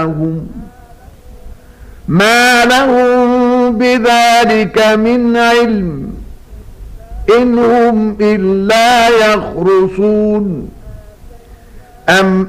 ما لهم بذلك من علم إن هم إلا يخرصون أم